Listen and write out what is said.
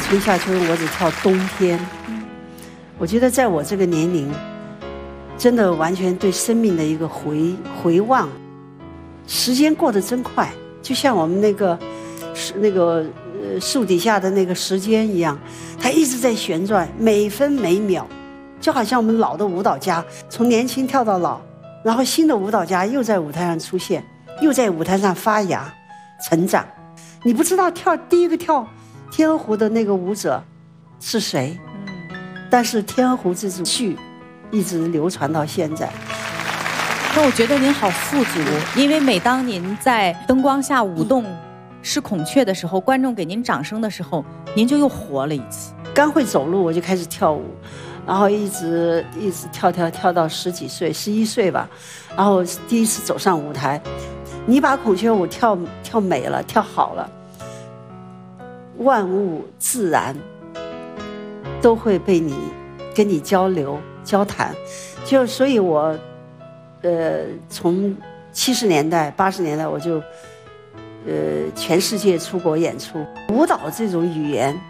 春夏秋冬，我只跳冬天。我觉得在我这个年龄，真的完全对生命的一个回望，时间过得真快，就像我们那个树底下的那个时间一样，它一直在旋转，每分每秒，就好像我们老的舞蹈家从年轻跳到老，然后新的舞蹈家又在舞台上出现，又在舞台上发芽成长。你不知道第一个跳天鹅湖的那个舞者是谁，但是天鹅湖这支剧一直流传到现在。 那我觉得您好富足，因为每当您在灯光下舞动是孔雀的时候，观众给您掌声的时候，您就又活了一次。 刚会走路我就开始跳舞，然后一直跳到10几岁11岁吧，然后第一次走上舞台，你把孔雀舞跳美了，跳好了，万物自然都会跟你交流交谈。所以我从70年代80年代我就全世界出国演出。舞蹈这种语言